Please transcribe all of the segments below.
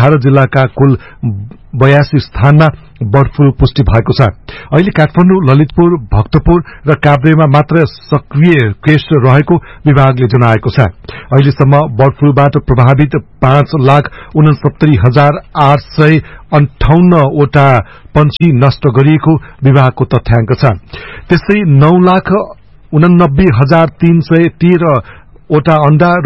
18 जिल्लाका कुल 82 स्थानमा bird flu पुष्टि भएको छ। अहिले काठमाडौँ, ललितपुर, भक्तपुर र काभ्रेमा मात्र सक्रिय केस रहेको विभागले जनाएको छ। अहिलेसम्म बर्ड फ्लूबाट प्रभावित 5,69,858 वटा पंक्षी नष्ट गरिएको विभागको तथ्याङ्क छ। त्यसै 9,89,313 वटा अण्डा र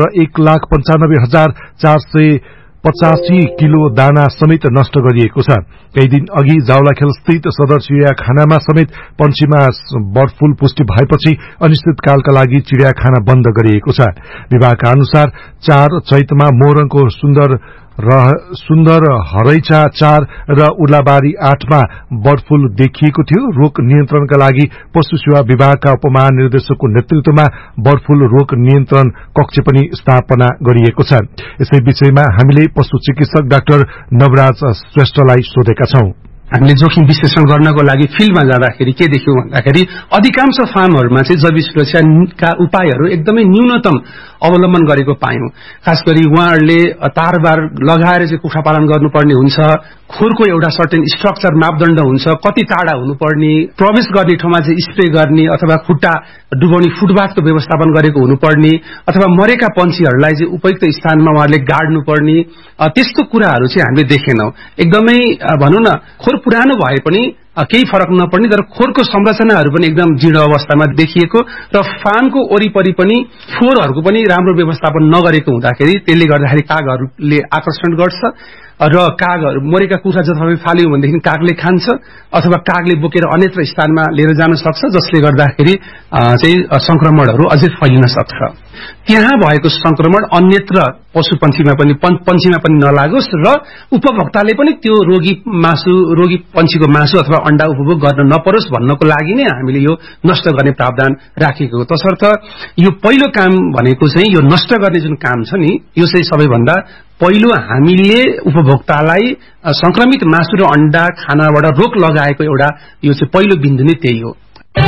1,95,485 किलो दाना समेत नष्ट गरिएको छ। केही दिन अघि जावलाखेल स्थित सदर चिड़ियाखानामा समेत पंक्षीमा बर्ड फ्लू पुष्टि भएपछि अनिश्चितकालका लागि चिड़ियाखाना बन्द गरिएको छ। विभागका अनुसार 4 चैतमा मोरङको सुन्दर हरैचा 4 र उर्लाबारी 8 मा बर्ड फ्लू देखिएको थियो। रोग नियन्त्रणका लागि पशु सेवा विभागका उपमहानिर्देशकको नेतृत्वमा बर्ड फ्लू रोग नियन्त्रण कक्ष पनि स्थापना गरिएको छ। यसै विषयमा हामीले पशु चिकित्सक डाक्टर नवराज श्रेष्ठलाई सोधेका छौं। हामीले जोखिम विश्लेषण गर्नको लागि फिल्डमा जाँदाखेरि के देख्यौं भन्दाखेरि अधिकांश फार्महरूमा चाहिँ जैविक सुरक्षाका उपायहरू एकदमै न्यूनतम अवलम्बन गरेको पायौं। खास गरी उहाँहरूले तारबार लगाएर चाहिँ कुखुरा पालन गर्नुपर्ने हुन्छ, खोरको एउटा सर्टेन स्ट्रक्चर मापदण्ड हुन्छ, कति टाढा हुनुपर्ने, प्रवेश गर्ने ठाउँमा चाहिँ स्प्रे गर्ने अथवा खुट्टा डुबाउने फुटबाथको व्यवस्थापन गरेको हुनुपर्ने, अथवा मरेका पंक्षीहरूलाई चाहिँ उपयुक्त स्थानमा उहाँहरूले गाड्नुपर्ने, त्यस्तो कुराहरू चाहिँ हामीले देखेनौं। एकदमै भनौं न खोर पुरानो भए पनि केही फरक नपर्ने तर खोरको संरचनाहरू पनि एकदम जीर्ण अवस्थामा देखिएको र फार्मको वरिपरि पनि फोहोरहरूको पनि राम्रो व्यवस्थापन नगरेको हुँदाखेरि त्यसले गर्दाखेरि कागहरूले आकर्षण गर्छ र कागहरू मरेका कुखुरा जथाभावी फाल्यौं भनेदेखि कागले खान्छ अथवा कागले बोकेर अन्यत्र स्थानमा लिएर जान सक्छ, जसले गर्दाखेरि चाहिँ संक्रमणहरू अझै फैलिन सक्छ। त्यहाँ भएको संक्रमण अन्यत्र पशु पंक्षीमा पनि नलागोस् र उपभोक्ताले पनि त्यो रोगी पंक्षीको मासु अथवा अण्डा उपभोग गर्न नपरोस् भन्नको लागि नै हामीले यो नष्ट गर्ने प्रावधान राखेको हो। तसर्थ यो पहिलो काम भनेको चाहिँ यो नष्ट गर्ने जुन काम छ नि, यो चाहिँ सबैभन्दा पहिलो हामीले उपभोक्तालाई संक्रमित मासु र अण्डा खानाबाट रोक लगाएको एउटा यो चाहिँ पहिलो बिन्दु नै त्यही हो।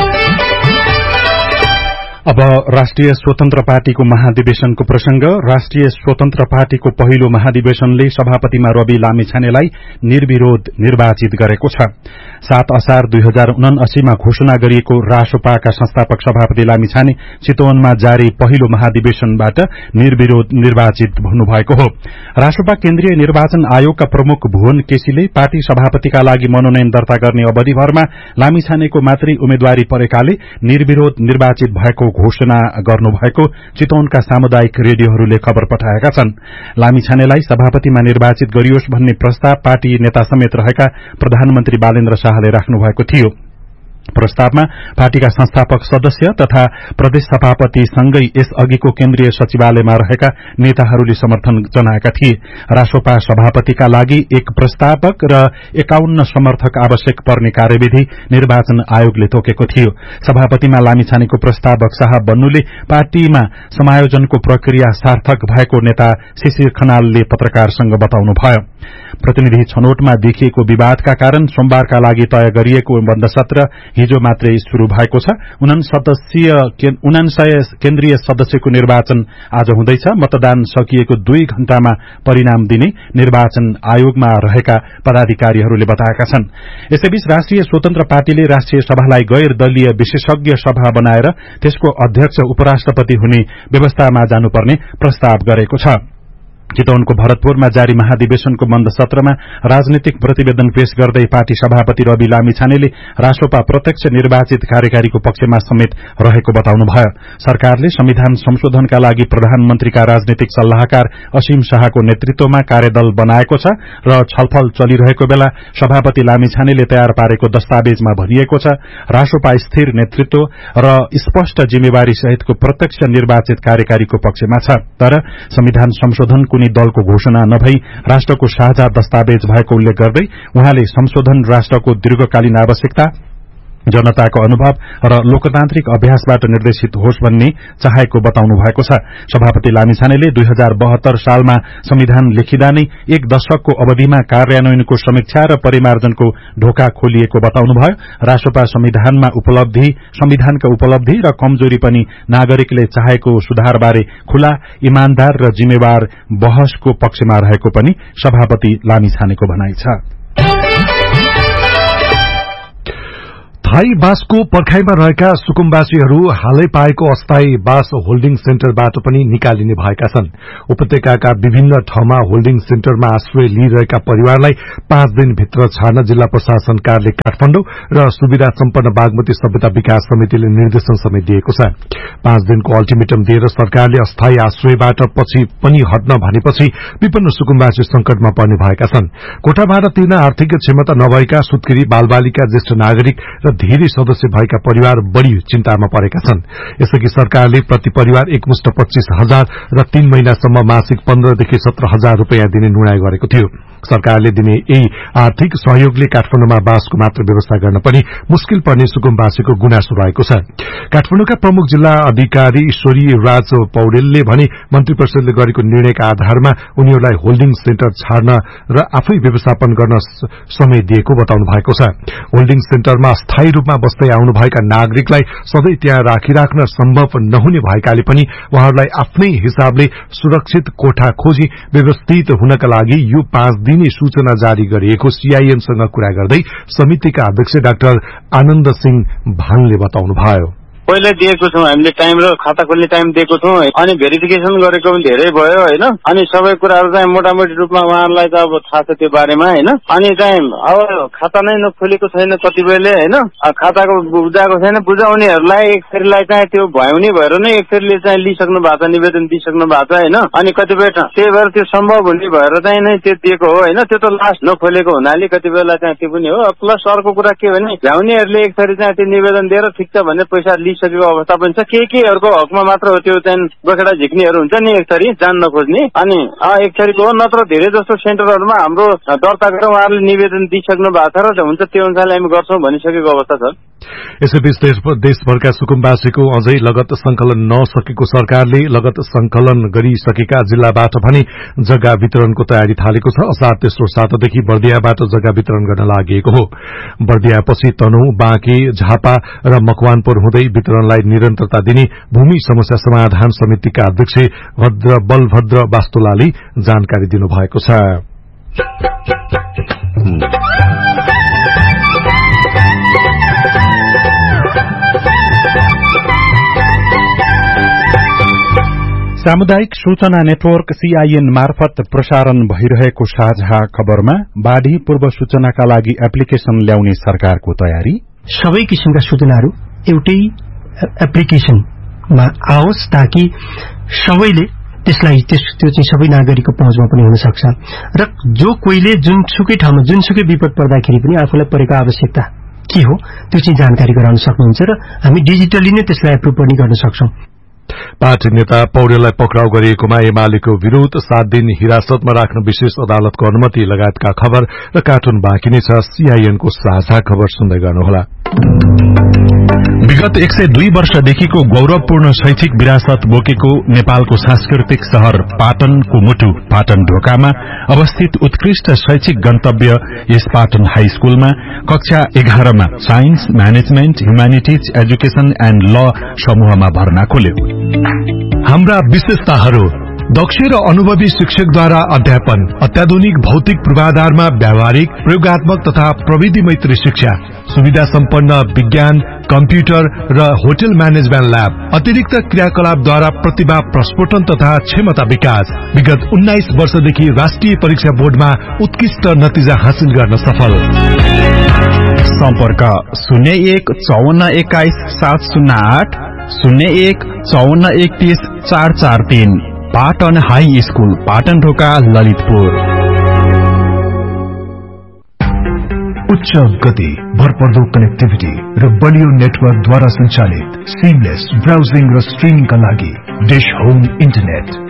अब राष्ट्रिय स्वतन्त्र पार्टीको महाधिवेशनको प्रसंग। राष्ट्रिय स्वतन्त्र पार्टीको पहिलो महाधिवेशनले सभापतिमा रवि लामिछानेलाई निर्विरोध निर्वाचित गरेको छ। 7 असार 2079 मा घोषणा गरिएको रासोपाका संस्थापक सभापति लामिछाने चितवनमा जारी पहिलो महाधिवेशनबाट निर्विरोध निर्वाचित हुनुभएको हो। रासोपा केन्द्रीय निर्वाचन आयोगका प्रमुख भुवन केसीले पार्टी सभापतिका लागि मनोनयन दर्ता गर्ने अवधिभरमा लामिछानेको मात्रै उम्मेद्वारी परेकाले निर्विरोध निर्वाचित भएको घोषणा गर्नुभएको चितवनका सामुदायिक रेडियोहरूले खबर पठाएका छन्। लामिछानेलाई सभापतिमा निर्वाचित गरियोस् भन्ने प्रस्ताव पार्टी नेता समेत रहेका प्रधानमन्त्री बालेन्द्र शाहले राख्नु भएको थियो। प्रस्तावमा पार्टीका संस्थापक सदस्य तथा प्रदेश सभापति सँगै यस अघिको केन्द्रीय सचिवालयमा रहेका नेताहरूले समर्थन जनाएका थिए। रासोपा सभापतिका लागि 1 प्रस्तावक र 51 समर्थक आवश्यक पर्ने कार्यविधि निर्वाचन आयोगले तोकेको थियो। सभापतिमा लामिछानेको प्रस्तावक शाह बन्नुले पार्टीमा समायोजनको प्रक्रिया सार्थक भएको नेता शिशिर खनालले पत्रकारसँग बताउनुभयो। प्रतिनिधि छनौटमा देखिएको विवादका कारण सोमबारका लागि तय गरिएको बन्द सत्र हिजो मात्रै शुरू भएको छ। 49 केन्द्रीय सदस्यको निर्वाचन आज हुँदैछ। मतदान सकिएको 2 घण्टामा परिणाम दिने निर्वाचन आयोगमा रहेका पदाधिकारीहरूले बताएका छन्। यसैबीच राष्ट्रिय स्वतन्त्र पार्टीले राष्ट्रिय सभालाई गैर दलीय विशेषज्ञ सभा बनाएर त्यसको अध्यक्ष उपराष्ट्रपति हुने व्यवस्थामा जानुपर्ने प्रस्ताव गरेको छ। चितवनको भरतपुरमा जारी महाधिवेशनको बन्द सत्रमा राजनीतिक प्रतिवेदन पेश गर्दै पार्टी सभापति रवि लामिछानेले रासोपा प्रत्यक्ष निर्वाचित कार्यकारीको पक्षमा समेत रहेको बताउनुभयो। सरकारले संविधान संशोधनका लागि प्रधानमन्त्रीका राजनीतिक सल्लाहकार असीम शाहको नेतृत्वमा कार्यदल बनाएको छ र छलफल चलिरहेको बेला सभापति लामिछानेले तयार पारेको दस्तावेजमा भनिएको छ रासोपा स्थिर नेतृत्व र स्पष्ट जिम्मेवारी सहितको प्रत्यक्ष निर्वाचित कार्यकारीको पक्षमा छ, तर संविधान संशोधन कुनै दलको घोषणा नभई राष्ट्रको साझा दस्तावेज भएको उल्लेख गर्दै उहाँले संशोधन राष्ट्रको दीर्घकालीन आवश्यकता जनताको अनुभव र लोकतान्त्रिक अभ्यासबाट निर्देशित होस् भन्ने चाहेको बताउनु भएको छ। सभापति लामिछानेले 2072 सालमा संविधान लेखिँदा नै एक दशकको अवधिमा कार्यान्वयनको समीक्षा र परिमार्जनको ढोका खोलिएको बताउनुभयो। राष्ट्रपा संविधानका उपलब्धि र कमजोरी पनि नागरिकले चाहेको सुधारबारे खुला, इमानदार र जिम्मेवार बहसको पक्षमा रहेको पनि सभापति लामिछानेको भनाइ छ। थाई बाँसको पर्खाईमा रहेका सुकुम्बासीहरू हालै पाएको अस्थायी बाँस होल्डिङ सेन्टरबाट पनि निकालिने भएका छन्। उपत्यकाका विभिन्न ठाउँमा होल्डिङ सेन्टरमा आश्रय लिइरहेका परिवारलाई 5 दिनभित्र छाड्न जिल्ला प्रशासन कार्यालय काठमाडौँ र सुविधा सम्पन्न बागमती सभ्यता विकास समितिले निर्देशन समेत दिएको छ। 5 दिनको अल्टिमेटम दिएर सरकारले अस्थायी आश्रयबाट पछि पनि हट्न भनेपछि विपन्न सुकुम्बासी संकटमा पर्ने भएका छन्। कोठा भाडा तिर्न आर्थिक क्षमता नभएका सुत्केरी, बालबालिका, ज्येष्ठ नागरिक र धेरै सदस्य भएका परिवार बढ़ी चिन्तामा परेका छन्। यसअघि सरकारले प्रति परिवार एकमुष्ट 25,000 र 3 महिनासम्म मासिक 15,000 देखि 17,000 रूपियाँ दिने निर्णय गरेको थियो। सरकारले दिने यही आर्थिक सहयोगले काठमाडौँमा बाँसको मात्र व्यवस्था गर्न पनि मुस्किल पर्ने सुकुम्बासीको गुनासो रहेको छ। काठमाडौँका प्रमुख जिल्ला अधिकारी ईश्वरी राज पौडेलले भने मन्त्री परिषदले गरेको निर्णयका आधारमा उनीहरूलाई होल्डिङ सेन्टर छाड्न र आफै व्यवस्थापन गर्न समय दिएको बताउनु भएको छ। होल्डिङ सेन्टरमा स्थायी रूपमा बस्दै आउनुभएका नागरिकलाई सधैँ त्यहाँ राखिराख्न सम्भव नहुने भएकाले पनि उहाँहरूलाई आफ्नै हिसाबले सुरक्षित कोठा खोजी व्यवस्थित हुनका लागि यो 5 दिने सूचना जारी गरिएको सीआईएनसँग कुरा गर्दै समितिका अध्यक्ष डाक्टर आनन्द सिंह भानले बताउनुभयो। पहिला दिएको छौं हामीले टाइम र खाता खोल्ने टाइम दिएको छौं अनि भेरिफिकेसन गरेको पनि धेरै भयो हैन। अनि सबै कुराहरु चाहिँ मोटामोटी रूपमा उहाँहरुलाई त अब थाहा छ त्यो बारेमा हैन। अनि चाहिँ अब खाता नै नखोलेको छैन कतिबेले हैन, खाताको बुझाएको छैन, बुझाउनेहरुलाई एक फेरिलाई चाहिँ त्यो भ्याउने भएर नै एक फेरिले चाहिँ लिइसक्नु भएको छ, निवेदन दिइसक्नु भएको छ हैन। अनि कतिबेर त्यही भएर त्यो सम्भव हुने भएर चाहिँ नै त्यो दिएको हो हैन। त्यो त लास्ट नखोलेको हुनाले कतिबेला चाहिँ त्यो पनि हो। प्लस अर्को कुरा के भने भ्याउनेहरुले एक फेरि चाहिँ त्यो निवेदन दिएर ठिक छ भन्ने पैसा सकेको अवस्था पनि छ। केहीहरुको हकमा मात्र हो त्यो चाहिँ बखेडा झिक्नेहरु हुन्छ नि एकथरी जान नखोज्ने। अनि एकथरीको हो, नत्र धेरै जस्तो सेन्टरहरुमा हाम्रो दर्ता गरेर उहाँहरुले निवेदन दिइसक्नु भएको छ र हुन्छ त्यो अनुसारले हामी गर्छौं भनिसकेको अवस्था छ। यसैबीच देशभरका सुकुम्बासीको अझै लगत संकलन नसकेको सरकारले लगत संकलन गरिसकेका जिल्लाबाट भने जग्गा वितरणको तयारी थालेको छ। असार तेस्रो सातादेखि बर्दियाबाट जग्गा वितरण गर्न लागि हो। बर्दियापछि तनहुँ, बाँके, झापा र मकवानपुर हुँदै वितरणलाई निरन्तरता दिने भूमि समस्या समाधान समितिका अध्यक्ष बलभद्र वास्तुलाले जानकारी दिनुभएको छ। सामुदायिक सूचना नेटवर्क सीआईएन मार्फत प्रसारण भइरहेको साझा खबरमा बाढ़ी पूर्व सूचनाका लागि एप्लिकेशन ल्याउने सरकारको तयारी। सबै किसिमका सूचनाहरू एउटै एप्लिकेशनमा आओस् ताकि सबैले त्यसलाई त्यो चाहिँ सबै नागरिकको पहुँचमा पनि हुन सक्छ र जो कोहीले जुनसुकै ठाउँमा जुनसुकै विपद पर्दाखेरि पनि आफूलाई परेको आवश्यकता के हो त्यो चाहिँ जानकारी गराउन सक्नुहुन्छ र हामी डिजिटली नै त्यसलाई एप्रुभ पनि गर्न सक्छौं। पार्टी नेता पौडेललाई पक्राउ गरिएकोमा एमालेको विरोध, 7 दिन हिरासतमा राख्न विशेष अदालतको अनुमति लगायतका खबर र कार्टुन बाँकी नै छ। सीआईएनको साझा खबर सुन्दै गर्नुहोला। विगत 102 वर्षदेखिको गौरवपूर्ण शैक्षिक विरासत बोकेको नेपालको सांस्कृतिक शहर पाटनको मुटु पाटन ढोकामा अवस्थित उत्कृष्ट शैक्षिक गन्तव्य यस पाटन हाई स्कूलमा कक्षा 11 मा science, management, humanities, education and ल समूहमा भर्ना खोल्यो। हाम्रा विशेषताहरू: दक्ष र अनुभवी शिक्षकद्वारा अध्यापन, अत्याधुनिक भौतिक पूर्वाधारमा व्यावहारिक, प्रयोगात्मक तथा प्रविधि मैत्री शिक्षा, सुविधा सम्पन्न विज्ञान, कम्प्युटर र होटल म्यानेजमेन्ट ल्याब, अतिरिक्त क्रियाकलापद्वारा प्रतिभा प्रस्फुटन तथा क्षमता विकास। विगत 19 वर्षदेखि राष्ट्रिय परीक्षा बोर्डमा उत्कृष्ट नतिजा हासिल गर्न सफल। सम्पर्क 01 54 21 708 01 54 31 443। पाटन हाई स्कूल, पाटन ढोका, ललितपुर। उच्च गति, भरपर्दो कनेक्टिभिटी र बलियो नेटवर्कद्वारा सञ्चालित सिमलेस ब्राउजिङ र स्ट्रिमिङका लागि डिश होम इन्टरनेट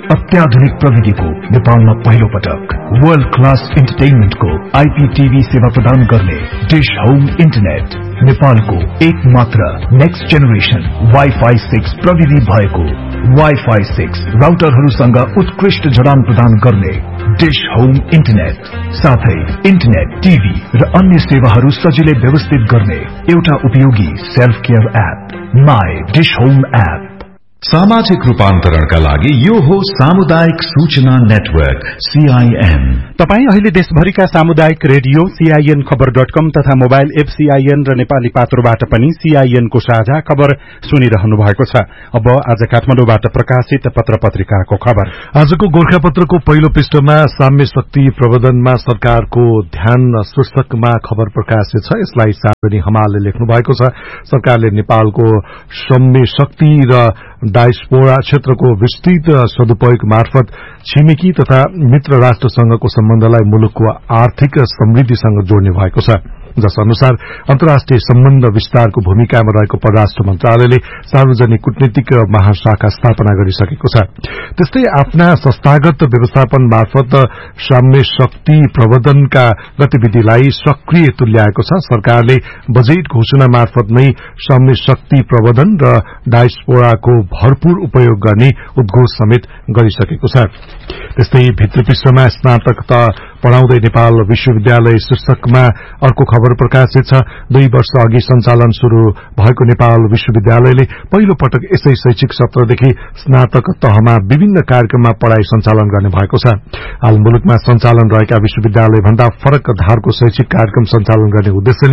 अत्याधुनिक प्रविधिको नेपालमा पहिलो पटक वर्ल्ड क्लास इन्टरटेनमेन्टको आईपीटीभी सेवा प्रदान गर्ने डिश होम इन्टरनेट, नेपालको एक मात्र नेक्स्ट जेनेरेसन वाइफाई 6 प्रविधि भएको वाइफाई 6 राउटरहरूसँग उत्कृष्ट जडान प्रदान गर्ने डिश होम इन्टरनेट, साथै इन्टरनेट, टिभी र अन्य सेवाहरू सजिलै व्यवस्थित गर्ने एउटा उपयोगी self care app my dish home app. सामाजिक रूपान्तरणका लागि यो हो सामुदायिक सूचना नेटवर्क CIN। तपाई अहिले देशभरिका सामुदायिक रेडियो CIN खबर.com तथा मोबाइल एप CIN र नेपाली पात्रोबाट पनि CIN को साझा खबर सुनिरहनु भएको छ। अब आज काठमाडौँबाट प्रकाशित पत्र-पत्रिकाको खबर। आजको गोरखापत्रको पहिलो पृष्ठमा साम्य शक्ति प्रबन्धनमा सरकारको ध्यान शीर्षकमा खबर प्रकाशित छ। यसलाई सार्वजनिक हमालले लेख्नु भएको छ। सरकारले नेपालको साम्य शक्ति र डायस्पोरा क्षेत्रको विस्तृत सदुपयोग मार्फत छिमेकी तथा मित्र राष्ट्रसँगको सम्बन्धलाई मुलुकको आर्थिक समृद्धिसँग जोड्ने भएको छ, जस अनुसार अन्तर्राष्ट्रिय सम्बन्ध विस्तारको भूमिकामा रहेको परराष्ट्र मन्त्रालयले सार्वजनिक कूटनीतिक महाशाखा स्थापना गरिसकेको छ। त्यस्तै आफ्ना संस्थागत व्यवस्थापन मार्फत साम्य शक्ति प्रबन्धनका गतिविधिलाई सक्रिय तुल्याएको छ। सरकारले बजेट घोषणा मार्फत नै साम्य शक्ति प्रबन्धन र डायस्पोराको भरपूर उपयोग गर्ने उद्घोष समेत गरिसकेको छ। त्यस्तै भित्र पृष्ठमा स्नातकता पढ़ाउँदै नेपाल विश्वविद्यालय शीर्षकमा अर्को खबर प्रकाशित छ। 2 वर्ष अघि सञ्चालन शुरू भएको नेपाल विश्वविद्यालयले पहिलो पटक यसै शैक्षिक सत्रदेखि स्नातक तहमा विभिन्न कार्यक्रममा पढ़ाई सञ्चालन गर्ने भएको छ। हाल मुलुकमा सञ्चालन रहेका विश्वविद्यालय भन्दा फरक धारको शैक्षिक कार्यक्रम सञ्चालन गर्ने उद्देश्यले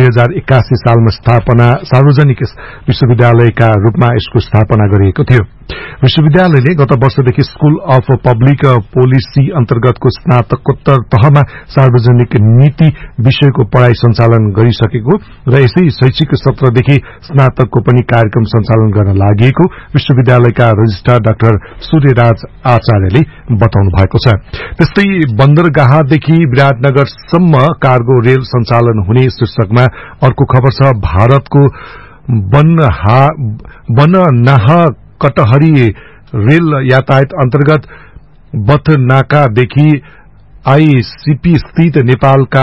2081 सालमा स्थापना सार्वजनिक विश्वविद्यालयका रूपमा यसको स्थापना गरिएको थियो। विश्वविद्यालयले गत वर्षदेखि स्कूल अफ पब्लिक पोलिसी अन्तर्गतको स्नातकोत्तर तहमा सार्वजनिक नीति विषयको पढ़ाई सञ्चालन गरिसकेको र यसै शैक्षिक सत्रदेखि स्नातकको पनि कार्यक्रम सञ्चालन गर्न लागि विश्वविद्यालयका रजिस्ट्रार डाक्टर सूर्यराज आचार्यले बताउनु भएको छ। त्यस्तै बन्दरगाहदेखि विराटनगरसम्म कार्गो रेल सञ्चालन हुने शीर्षकमा अर्को खबर छ। भारतको बननाहा कटहरी रेल यातायात अन्तर्गत बथनाकादेखि आईसीपी स्थित नेपालका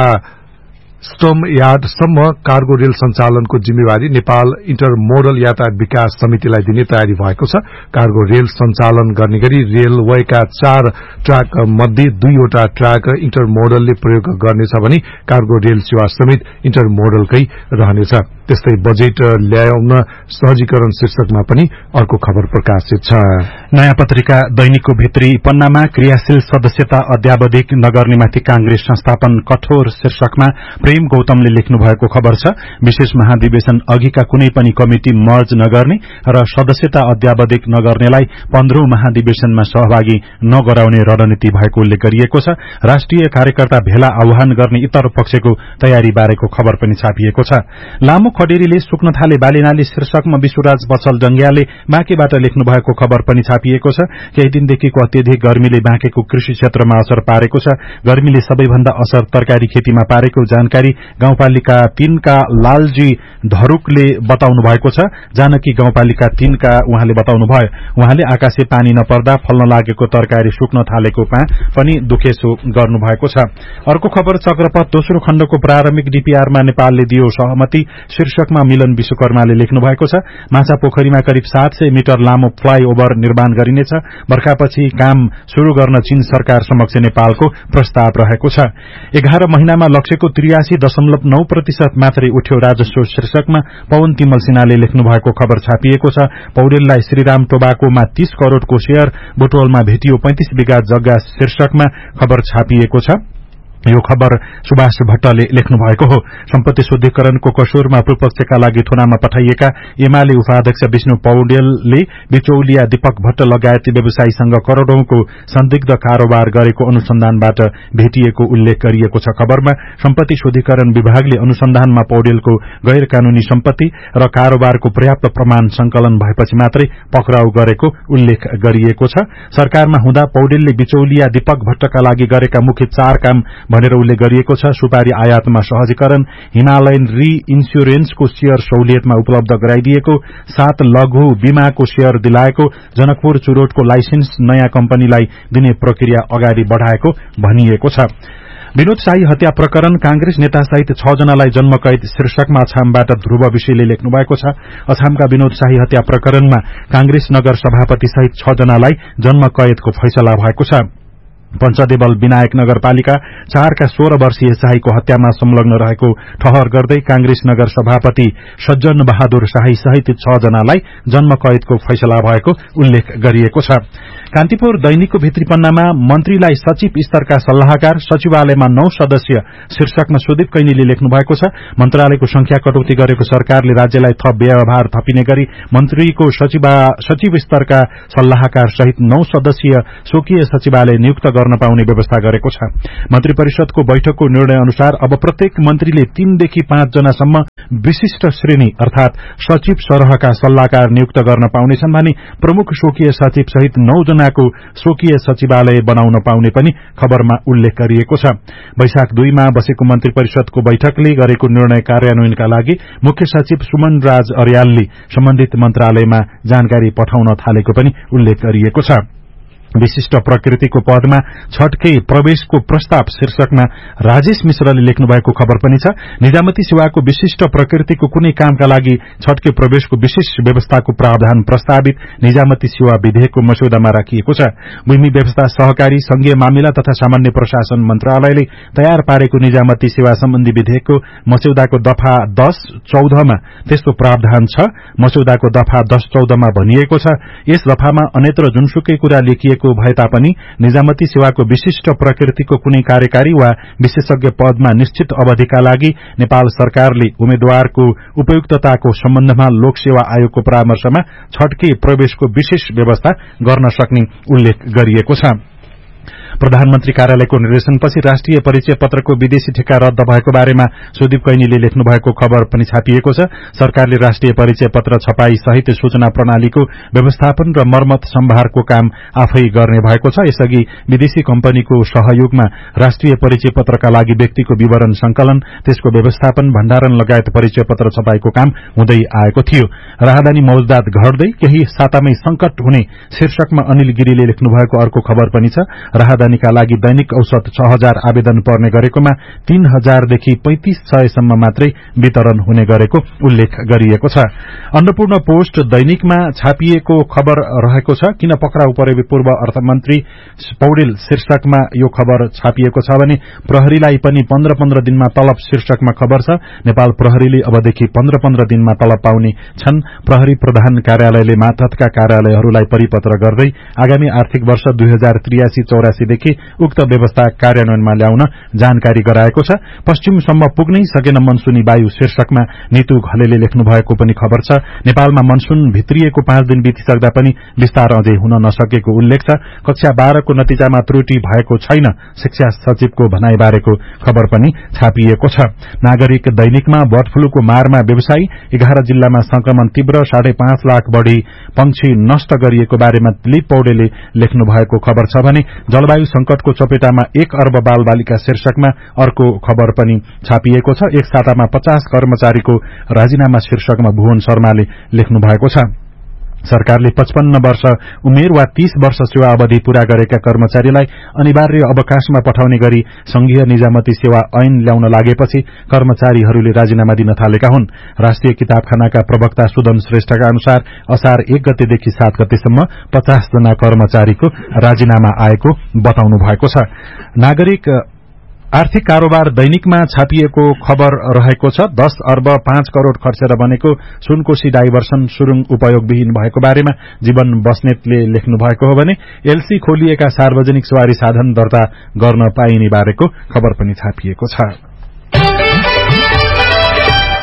स्टम यार्डसम्म कार्गो रेल सञ्चालनको जिम्मेवारी नेपाल इन्टरमोडल यातायात विकास समितिलाई दिने तयारी भएको छ। कार्गो रेल सञ्चालन गर्ने गरी रेलवेका 4 ट्र्याक मध्ये 2वटा ट्र्याक इन्टरमोडलले प्रयोग गर्नेछ भने कार्गो रेल सेवा समेत इन्टरमोडलकै रहनेछ। त्यस्तै बजेट ल्याउन सहजीकरण शीर्षकमा पनि अर्को खबर प्रकाशित छ। नयाँ पत्रिका दैनिकको भित्री पन्नामा क्रियाशील सदस्यता अद्यावधिक नगर्नेमाथि कांग्रेस संस्थापन कठोर शीर्षकमा प्रेम गौतमले लेख्नु भएको खबर छ। विशेष महाधिवेशन अघिका कुनै पनि कमिटी मर्ज नगर्ने र सदस्यता अद्यावधिक नगर्नेलाई 15औं महाधिवेशनमा सहभागी नगराउने रणनीति भएको उल्लेख गरिएको छ। राष्ट्रिय कार्यकर्ता भेला आह्वान गर्ने इतर पक्षको तयारी बारेको खबर पनि छापिएको छ। लामो खडेरीले सुक्न थाले बालीनाली शीर्षकमा विश्वराज बचल जंग्यालले बाँकेबाट लेख्नु भएको खबर पनि छापिएको छ। केही दिनदेखिको अत्यधिक गर्मीले बाँकेको कृषि क्षेत्रमा असर पारेको छ। गर्मीले सबैभन्दा असर तरकारी खेतीमा पारेको जानकारी गाउँपालिका 3 का लालजी धरुकले बताउनु भएको छ। जानकी गाउँपालिका 3 का उहाँले बताउनु भयो, उहाँले आकाशे पानी नपर्दा फल्न लागेको तरकारी सुक्न थालेको पनि दुखेसो गर्नु भएको छ। अर्को खबर चक्रपथ दोस्रो खण्डको प्रारम्भिक डीपीआरमा नेपालले दियो सहमति शीर्षकमा मिलन विश्वकर्माले लेख्नु भएको छ। माछा पोखरीमा करिब 700 मिटर लामो फ्लाईओभर निर्माण गरिनेछ। बर्खापछि काम शुरू गर्न चीन सरकार समक्ष नेपालको प्रस्ताव रहेको छ। 11 महिनामा लक्ष्यको 83.9% मात्रै उठ्यो राजस्व शीर्षकमा पवन तिमल सिन्हाले लेख्नु भएको खबर छापिएको छ। पौडेललाई श्रीराम टोबाकोमा 30 करोड़को शेयर, बुटवलमा भेटियो 35 बिघा जग्गा शीर्षकमा खबर छापिएको छ। यो खबर सुभाष भट्टले लेख्नु भएको हो। सम्पत्ति शुद्धिकरणको कसुरमा पूर्वपक्षका लागि थुनामा पठाइएका एमाले उपाध्यक्ष विष्णु पौडेलले बिचौलिया दीपक भट्ट लगायत व्यवसायीसँग करोड़ौंको संदिग्ध कारोबार गरेको अनुसन्धानबाट भेटिएको उल्लेख गरिएको छ। खबरमा सम्पत्ति शुद्धिकरण विभागले अनुसन्धानमा पौडेलको गैर कानूनी सम्पत्ति र कारोबारको पर्याप्त प्रमाण संकलन भएपछि मात्रै पक्राउ गरेको उल्लेख गरिएको छ। सरकारमा हुँदा पौडेलले बिचौलिया दीपक भट्टका लागि गरेका मुख्य 4 काम भनेर उल्लेख गरिएको छ। सुपारी आयातमा सहजीकरण, हिमालयन री इन्स्योरेन्सको शेयर सहुलियतमा उपलब्ध गराइदिएको, 7 लघु बीमाको शेयर दिलाएको, जनकपुर चुरोटको लाइसेन्स नयाँ कम्पनीलाई दिने प्रक्रिया अगाडि बढ़ाएको भनिएको छ। विनोद शाही हत्या प्रकरण, कांग्रेस नेता सहित 6 जनालाई जन्मकैद शीर्षकमा अछामबाट ध्रुव विषयले लेख्नु भएको छ। अछामका विनोद शाही हत्या प्रकरणमा कांग्रेस नगर सभापति सहित 6 जनालाई जन्मकैदको फैसला भएको छ। पञ्चदेवल विनायक नगरपालिका 4 का 16 वर्षीय शाहीको हत्यामा संलग्न रहेको ठहर गर्दै कांग्रेस नगर सभापति सज्जन बहादुर शाही सहित 6 जनालाई जन्मकैदको फैसला भएको उल्लेख गरिएको छ। कान्तिपुर दैनिकको भित्री पन्नामा मन्त्रीलाई सचिव स्तरका सल्लाहकार, सचिवालयमा 9 सदस्य शीर्षकमा सुदीप कैनीले लेख्नु भएको छ। मन्त्रालयको संख्या कटौती गरेको सरकारले राज्यलाई थप व्यवहार थपिने गरी मन्त्रीको सचिव स्तरका सल्लाहकार सहित 9 सदस्यीय स्वकीय सचिवालय नियुक्त गर्न पाउने व्यवस्था गरेको छ। मन्त्री परिषदको बैठकको निर्णय अनुसार अब प्रत्येक मन्त्रीले 3 देखि 5 जनासम्म विशिष्ट श्रेणी अर्थात सचिव सरहका सल्लाहकार नियुक्त गर्न पाउनेछन् भने प्रमुख स्वकीय सचिव सहित 9 जनाको स्वकीय सचिवालय बनाउन पाउने पनि खबरमा उल्लेख गरिएको छ। वैशाख 2 मा बसेको मन्त्री परिषदको बैठकले गरेको निर्णय कार्यान्वयनका लागि मुख्य सचिव सुमन राज अर्यालले सम्बन्धित मन्त्रालयमा जानकारी पठाउन थालेको पनि उल्लेख गरिएको छ। विशिष्ट प्रकृतिको पदमा छटकै प्रवेशको प्रस्ताव शीर्षकमा राजेश मिश्रले लेख्नु भएको खबर पनि छ। निजामती सेवाको विशिष्ट प्रकृतिको कुनै कामका लागि छटकै प्रवेशको विशेष व्यवस्थाको प्रावधान प्रस्तावित निजामती सेवा विधेयकको मस्यौदामा राखिएको छ। भूमि व्यवस्था, सहकारी, संघीय मामिला तथा सामान्य प्रशासन मन्त्रालयले तयार पारेको निजामती सेवा सम्बन्धी विधेयकको मस्यौदाको दफा 10-14 मा त्यस्तो प्रावधान छ। मस्यौदाको दफा 10-14 मा भनिएको छ, यस दफामा अन्यत्र जुनसुकै कुरा लेखिएको भए तापनि निजामती सेवाको विशिष्ट प्रकृतिको कुनै कार्यकारी वा विशेषज्ञ पदमा निश्चित अवधिका लागि नेपाल सरकारले उम्मेद्वारको उपयुक्तताको सम्बन्धमा लोक सेवा आयोगको परामर्शमा छटकै प्रवेशको विशेष व्यवस्था गर्न सक्ने उल्लेख गरिएको छ। प्रधानमन्त्री कार्यालयको निर्देशनपछि राष्ट्रिय परिचय पत्रको विदेशी ठेक्का रद्द भएको बारेमा सुदीप कैनीले लेख्नु भएको खबर पनि छापिएको छ। सरकारले राष्ट्रिय परिचय पत्र छपाई सहित सूचना प्रणालीको व्यवस्थापन र मर्मत सम्भारको काम आफै गर्ने भएको छ। यसअघि विदेशी कम्पनीको सहयोगमा राष्ट्रिय परिचय पत्रका लागि व्यक्तिको विवरण संकलन, त्यसको व्यवस्थापन, भण्डारण लगायत परिचय पत्र छपाईको काम हुँदै आएको थियो। राहदानी मौजदात घट्दै केही सातामै संकट हुने शीर्षकमा अनिल गिरीले लेख्नु भएको अर्को खबर पनि छ। राहदानीका लागि दैनिक औसत 6000 आवेदन पर्ने गरेकोमा 3000 देखि 3500 सम्म मात्रै वितरण हुने गरेको उल्लेख गरिएको छ। अन्नपूर्ण पोस्ट दैनिकमा छापिएको खबर रहेको छ, किन पक्राउ परे पूर्व अर्थमन्त्री पौडेल शीर्षकमा यो खबर छापिएको छ भने प्रहरीलाई पनि 15-15 दिनमा तलब शीर्षकमा खबर छ। नेपाल प्रहरीले अबदेखि 15-15 दिनमा तलब पाउने छन्। प्रहरी प्रधान कार्यालयले मातहतका कार्यालयहरूलाई परिपत्र गर्दै आगामी आर्थिक वर्ष 2083-84 देखि उक्त व्यवस्था कार्यान्वयनमा ल्याउन जानकारी गराएको छ। पश्चिमसम्म पुग्नै सकेन मनसुनी वायु शीर्षकमा नीतू घलेले लेख्नु भएको पनि खबर छ। नेपालमा मनसुन भित्रिएको 5 दिन बितिसक्दा पनि विस्तार अझै हुन नसकेको उल्लेख छ। कक्षा 12 को नतिजामा त्रुटि भएको छैन, शिक्षा सचिवको भनाईबारेको खबर पनि छापिएको छ। नागरिक दैनिकमा बर्ड फ्लूको मारमा व्यवसायी, 11 जिल्लामा संक्रमण तीव्र, 5.5 लाख बढ़ी पंक्षी नष्ट गरिएको बारेमा दिलीप पौडेलले लेख्नु भएको खबर छ भने जलवायु संकटको चपेटामा 1 अर्ब बालबालिका शीर्षकमा अर्को खबर पनि छापिएको छ। एक सातामा 50 कर्मचारीको राजीनामा शीर्षकमा भुवन शर्माले लेख्नु भएको छ। सरकारले 55 वर्ष उमेर वा 30 वर्ष सेवा अवधि पूरा गरेका कर्मचारीलाई अनिवार्य अवकाशमा पठाउने गरी संघीय निजामती सेवा ऐन ल्याउन लागेपछि कर्मचारीहरूले राजीनामा दिन थालेका हुन्। राष्ट्रिय किताबखानाका प्रवक्ता सुदन श्रेष्ठका अनुसार असार 1 गतेदेखि 7 गतेसम्म 50 जना कर्मचारीको राजीनामा आएको बताउनु भएको छ। नागरिक आर्थिक कारोबार दैनिकमा छापिएको खबर रहेको छ। 10 अर्ब 5 करोड़ खर्चेर बनेको सुनकोशी डाइभर्सन सुरुङ उपयोगविहीन भएको बारेमा जीवन बस्नेतले लेख्नु भएको हो भने एलसी खोलिएका सार्वजनिक सवारी साधन दर्ता गर्न पाइने बारेको खबर पनि छापिएको छ।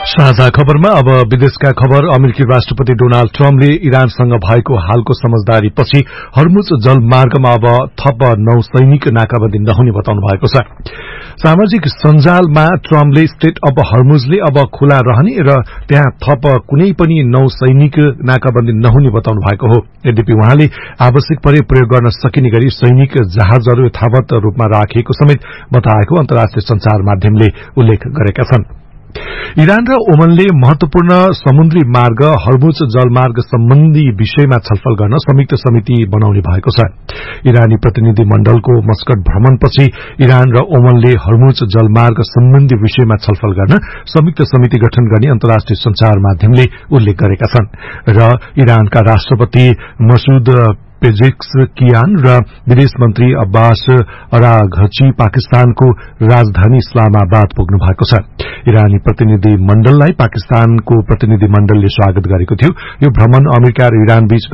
साझा खबरमा अब विदेशका खबर। अमेरिकी राष्ट्रपति डोनाल्ड ट्रम्पले इरानसँग भएको हालको समझदारीपछि हर्मुज जलमार्गमा अब थप नौसैनिक नाकाबन्दी नहुने बताउनु भएको छ। सामाजिक सञ्जालमा ट्रम्पले स्टेट अफ हर्मुजले अब खुला रहने र त्यहाँ थप कुनै पनि नौसैनिक नाकाबन्दी नहुने बताउनु भएको हो। यद्यपि उहाँले आवश्यक परे प्रयोग गर्न सकिने गरी सैनिक जहाजहरू यथावत रूपमा राखिएको समेत बताएको अन्तर्राष्ट्रिय संचार माध्यमले उल्लेख गरेका छन्। इरान र ओमनले महत्वपूर्ण समुद्री मार्ग हर्मुज जलमार्ग सम्बन्धी विषयमा छलफल गर्न संयुक्त समिति बनाउने भएको छ। इरानी प्रतिनिधि मण्डलको मस्कट भ्रमणपछि इरान र ओमनले हर्मुज जलमार्ग सम्बन्धी विषयमा छलफल गर्न संयुक्त समिति गठन गर्ने अन्तर्राष्ट्रिय संचार माध्यमले उल्लेख गरेका छन् र इरानका राष्ट्रपति मसूद पेजेक्सकियान र विदेश मन्त्री अब्बास अराघची पाकिस्तानको राजधानी इस्लामाबाद पुग्नु भएको छ। इरानी प्रतिनिधि मण्डललाई पाकिस्तानको प्रतिनिधि मण्डलले स्वागत गरेको थियो। यो भ्रमण अमेरिका र इरान बीच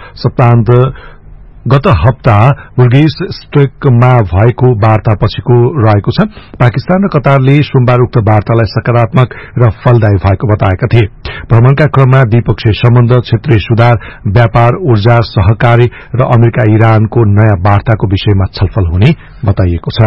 गत हप्ता बुर्गेस स्ट्रेकमा भएको वार्तापछिको रहेको छ। पाकिस्तान र कतारले सोमबार उक्त वार्तालाई सकारात्मक र फलदायी भएको बताएका थिए। भ्रमणका क्रममा द्विपक्षीय सम्बन्ध, क्षेत्रीय सुधार, व्यापार, ऊर्जा सहकारी र अमेरिका इरानको नयाँ वार्ताको विषयमा छलफल हुने बताइएको छ।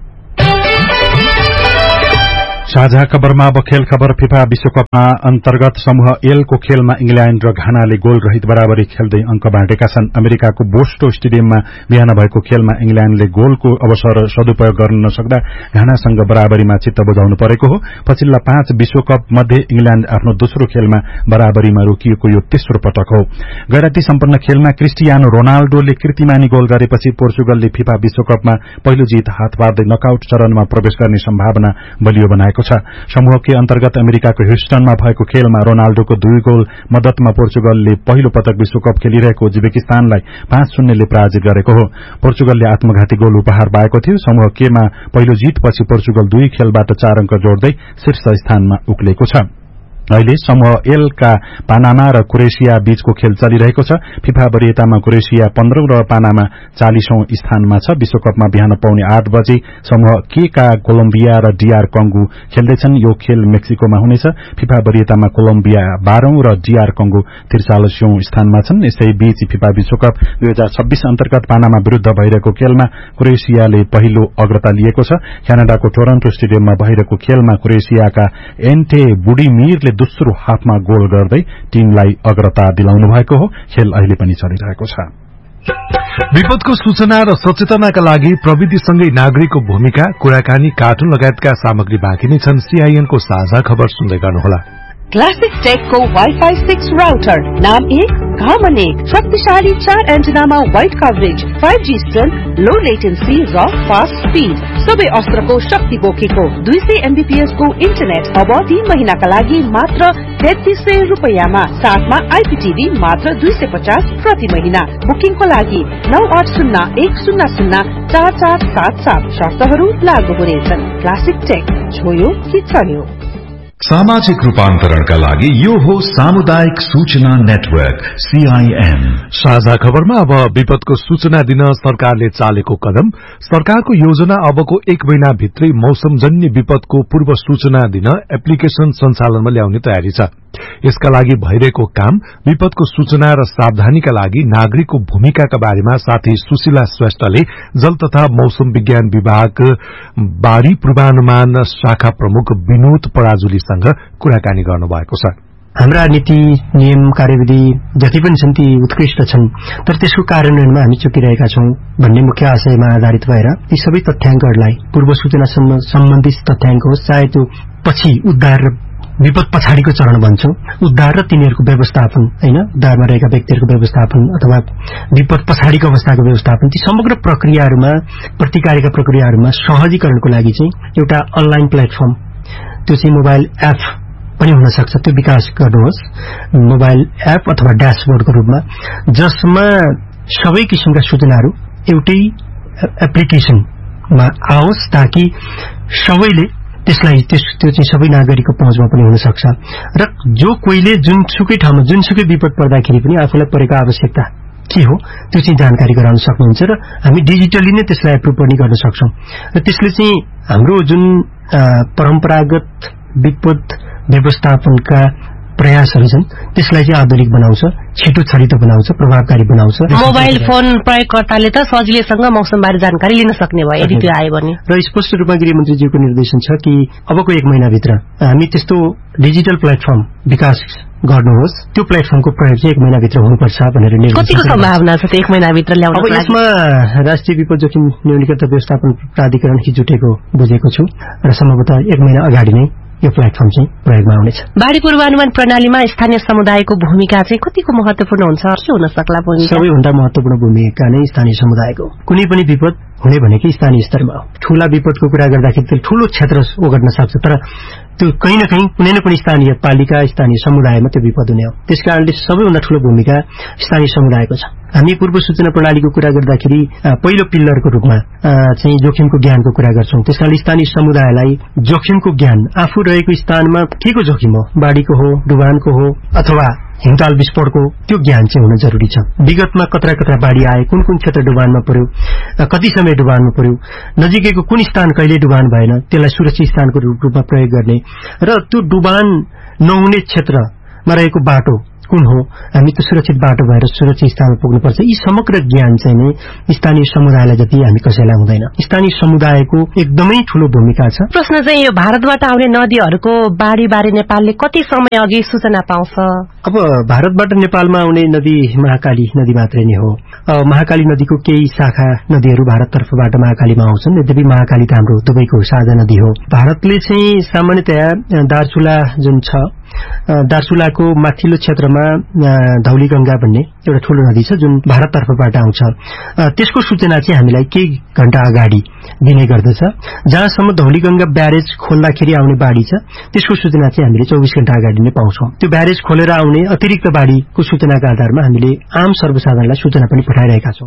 साझा खबरमा अब खेल खबर। फिफा विश्वकपमा अन्तर्गत समूह एलको खेलमा इंग्ल्याण्ड र घानाले गोल रहित बराबरी खेल्दै अंक बाँडेका छन्। अमेरिकाको बोस्टो स्टेडियममा बिहान भएको खेलमा इंग्ल्याण्डले गोलको अवसर सदुपयोग गर्न नसक्दा घानासँग बराबरीमा चित्त बुझाउनु परेको हो। पछिल्ला 5 विश्वकप मध्ये इंग्ल्याण्ड आफ्नो दोस्रो खेलमा बराबरीमा रोकिएको यो तेस्रो पटक हो। गैराती सम्पन्न खेलमा क्रिस्टियानो रोनाल्डोले कीर्तिमानी गोल गरेपछि पोर्चुगलले फिफा विश्वकपमा पहिलो जित हात पार्दै नकआउट चरणमा प्रवेश गर्ने सम्भावना बलियो बनाएको छ। समूह के अन्तर्गत अमेरिकाको ह्युस्टनमा भएको खेलमा रोनाल्डोको 2 गोल मद्दतमा पोर्चुगलले पहिलो पटक विश्वकप खेलिरहेको उज्बेकिस्तानलाई 5-0 ले पराजित गरेको हो। पोर्चुगलले आत्मघाती गोल उपहार पाएको थियो। समूह केमा पहिलो जितपछि पोर्चुगल 2 खेलबाट 4 अंक जोड्दै शीर्ष स्थानमा उक्लेको छ। अहिले समूह एलका पानामा र क्रोएसिया बीचको खेल चलिरहेको छ। फिफा वरियतामा क्रोएसिया 15औं र पानामा 40औं स्थानमा छ। विश्वकपमा बिहान पाउने 8 बजे समूह के का कोलम्बिया र डीआर कंगो खेल्दैछन्। यो खेल मेक्सिकोमा हुनेछ। फिफा वरियतामा कोलम्बिया 12औं र डीआर कंगो 43औं स्थानमा छन्। यसैबीच फिफा विश्वकप 2026 अन्तर्गत पानामा विरूद्ध भइरहेको खेलमा क्रोएसियाले पहिलो अग्रता लिएको छ। क्यानाडाको टोरन्टो स्टेडियममा भइरहेको खेलमा क्रोएसियाका एन्टे बुडिमिरले दोस्रो हाफमा गोल गर्दै टीमलाई अग्रता दिलाउनु भएको हो। खेल अहिले पनि चलिरहेको छ। विपदको सूचना र सचेतनाका लागि प्रविधिसँगै नागरिकको भूमिका, कुराकानी, कार्टुन लगायतका सामग्री बाँकी नै छन्। सीआईएनको साझा खबर सुन्दै गर्नुहोला। क्लासिक टेकको वाइफाई 6 राउटर, नाम 1 काम 1, शक्तिशाली 4 एन्टेनामा वाइड कभरेज, 5G स्ट्रेन्थ, लो लेटेन्सी र फास्ट स्पीड, सबै अस्त्रको शक्ति बोकेको 200 MBPS को इन्टरनेट अब 3 महिनाका लागि मात्र 3300 रुपैयाँमा, साथमा आईपीटीभी मात्र 250 प्रति महिना। बुकिङको लागि 9801004477, शर्तहरू लागू हुनेछन्। क्लासिक टेक, छोयो कि चल्यो। सामाजिक रूपान्तरणका लागि यो हो सामुदायिक सूचना नेटवर्क सीआईएन। साझा खबरमा अब विपदको सूचना दिन सरकारले चालेको कदम। सरकारको योजना अबको 1 महिना भित्रै मौसमजन्य विपदको पूर्व सूचना दिन एप्लिकेशन सञ्चालनमा ल्याउने तयारी छ। यसका लागि भइरहेको काम, विपदको सूचना र सावधानीका लागि नागरिकको भूमिकाका बारेमा साथी सुशीला श्रेष्ठले जल तथा मौसम विज्ञान विभाग बाढ़ी पूर्वानुमान शाखा प्रमुख विनोद पराजुलीसँग कुराकानी गर्नुभएको छ। हाम्रा नीति नियम कार्यविधि जति पनि छन् ती उत्कृष्ट छन्, तर त्यसको कार्यान्वयनमा हामी चुकिरहेका छौं भन्ने मुख्य आशयमा आधारित भएर यी सबै तथ्याङ्कहरूलाई पूर्व सूचना सम्बन्धित तथ्याङ्क होस्, चाहे त्यो पछि उद्धार र विपद पछाडिको चरण भन्छौं, उद्धार र तिनीहरूको व्यवस्थापन, हैन, उद्धारमा रहेका व्यक्तिहरूको व्यवस्थापन अथवा विपद पछाडिको अवस्थाको व्यवस्थापन, ती समग्र प्रक्रियाहरूमा, प्रतिकारका प्रक्रियाहरूमा सहजीकरणको लागि चाहिँ एउटा अनलाइन प्लेटफर्म, त्यो चाहिँ मोबाइल एप पनि हुन सक्छ, त्यो विकास गर्नुहोस्, मोबाइल एप अथवा ड्याशबोर्डको रूपमा, जसमा सबै किसिमका सूचनाहरू एउटै एप्लिकेशनमा आओस्, ताकि सबैले त्यसलाई त्यो चाहिँ सबै नागरिकको पहुँचमा पनि हुन सक्छ र जो कोहीले जुनसुकै ठाउँमा जुनसुकै विपद पर्दाखेरि पनि आफूलाई परेको आवश्यकता के हो त्यो चाहिँ जानकारी गराउन सक्नुहुन्छ र हामी डिजिटली नै त्यसलाई एप्रुभ पनि गर्न सक्छौं। र त्यसले चाहिँ हाम्रो जुन परम्परागत विपद व्यवस्थापनका प्रयासहरू छन् त्यसलाई चाहिँ आधुनिक बनाउँछ, छिटो छरितो बनाउँछ, प्रभावकारी बनाउँछ। मोबाइल फोन प्रयोगकर्ताले त सजिलैसँग मौसमबारे जानकारी लिन सक्ने भयो यदि त्यो आयो भने। र स्पष्ट रूपमा गृहमन्त्रीज्यूको निर्देशन छ कि अबको 1 महिनाभित्र हामी त्यस्तो डिजिटल प्लेटफर्म विकास गर्नुहोस्, त्यो प्लेटफर्मको प्रयोग चाहिँ 1 महिनाभित्र हुनुपर्छ भनेर निर्देशन। कतिको सम्भावना छ त्यो 1 महिनाभित्र ल्याउन? अब यसमा राष्ट्रिय विपद जोखिम न्यूनीकरण व्यवस्थापन प्राधिकरण जुटेको बुझेको छु र सम्भवतः 1 महिना अगाडि नै यो प्लेटफर्म चाहिँ प्रयोगमा आउनेछ। बाढी पूर्वानुमान प्रणालीमा स्थानीय समुदायको भूमिका चाहिँ कतिको महत्वपूर्ण हुन्छ? के हुन सक्ला भूमिका? सबैभन्दा महत्वपूर्ण भूमिका नै स्थानीय समुदायको। कुनै पनि विपद हुने भनेकै स्थानीय स्तरमा हो। ठूला विपदको कुरा गर्दाखेरि त ठूलो क्षेत्र ओगट्न सक्छ, तर त्यो कहीँ न कहीँ कुनै न कुनै स्थानीय पालिका, स्थानीय समुदायमा त्यो विपद हुने हो। त्यसकारणले सबैभन्दा ठूलो भूमिका स्थानीय समुदायको छ। हामी पूर्व सूचना प्रणालीको कुरा गर्दाखेरि पहिलो पिल्लरको रूपमा चाहिँ जोखिमको ज्ञानको कुरा गर्छौं। त्यसकारणले स्थानीय समुदायलाई जोखिमको ज्ञान, आफू रहेको स्थानमा के को जोखिम हो, बाढीको हो, डुबानको हो अथवा हिमताल विस्फोटको, त्यो ज्ञान चाहिँ हुन जरुरी छ। विगतमा कत्रा बाढी आए, कुन कुन क्षेत्र डुबानमा पर्यो, कति समय डुबानमा पर्यो, नजिकैको कुन स्थान कहिले डुबान भएन, त्यसलाई सुरक्षित स्थानको रूपमा प्रयोग गर्ने र त्यो डुबान नहुने क्षेत्रमा रहेको बाटो कुन हो, हामी त सुरक्षित बाटो भएर सुरक्षित स्थानमा पुग्नुपर्छ। यी समग्र ज्ञान चाहिँ नै स्थानीय समुदायलाई जति हामी कसैलाई हुँदैन। स्थानीय समुदायको एकदमै ठूलो भूमिका छ। प्रश्न चाहिँ यो भारतबाट आउने नदीहरूको बाढी बारे नेपालले कति समय अघि सूचना पाउँछ? अब भारतबाट नेपालमा आउने नदी महाकाली नदी मात्रै नै हो। महाकाली नदीको केही शाखा नदीहरू भारततर्फबाट महाकालीमा आउँछन्, यद्यपि महाकाली त हाम्रो दुवैको साझा नदी हो। भारतले चाहिँ सामान्यतया दार्चुला जुन छ, दार्चुलाको माथिल्लो क्षेत्रमा धौलीगंगा भन्ने एउटा ठूलो नदी छ जुन भारततर्फबाट आउँछ। त्यसको सूचना चाहिँ हामीलाई केही घण्टा अगाडि दिने गर्दछ। जहाँसम्म धौलीगंगा ब्यारेज खोल्दाखेरि आउने बाढी छ त्यसको सूचना चाहिँ हामीले 24 घण्टा अगाडि नै पाउँछौं। त्यो ब्यारेज खोलेर आउने अतिरिक्त बाढीको सूचनाका आधारमा हामीले आम सर्वसाधारणलाई सूचना पनि पठाइरहेका छौं।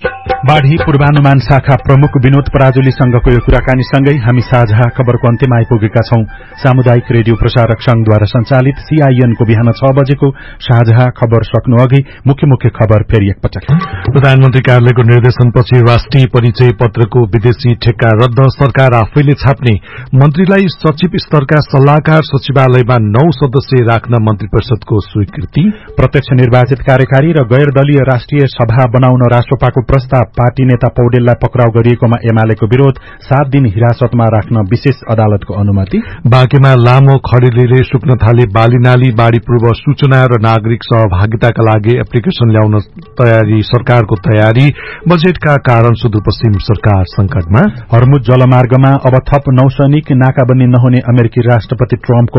बाढ़ी पूर्वानुमान शाखा प्रमुख विनोद पराजुलीसँगको यो कुराकानीसँगै हामी साझा खबरको अन्त्यमा आइपुगेका छौं। सामुदायिक रेडियो प्रसारक संघद्वारा संचालित CIN को बिहान 6 बजेको साझा खबर सक्नु अघि मुख्य खबर फेरि एकपटक। प्रधानमन्त्री कार्यालयको निर्देशनपछि राष्ट्रिय परिचय पत्रको विदेशी ठेक्का रद्द, सरकार आफैले छाप्ने, मन्त्रीलाई सचिव स्तरका सल्लाहकार सचिवालयमा 9 सदस्य राख्न मन्त्री परिषदको स्वीकृति, प्रत्यक्ष निर्वाचित कार्यकारी र गैर दलीय राष्ट्रिय सभा बनाउन राष्ट्रपाको प्रस्ताव, पार्टी नेता पौडेललाई पक्राउ गरिएकोमा एमालेको विरोध, 7 दिन हिरासतमा राख्न विशेष अदालतको अनुमति, बाँकेमा लामो खडेरीले सुक्न थाले बालीनाली, बाढ़ी पूर्व सूचना र नागरिक सहभागिताका लागि एप्लिकेशन ल्याउन तयारी, सरकारको तयारी, बजेटका कारण सुदूरपश्चिम सरकार संकटमा, हर्मुज जलमार्गमा अब थप नौसैनिक, नाकाबन्दी नहुने अमेरिकी राष्ट्रपति ट्रम्पको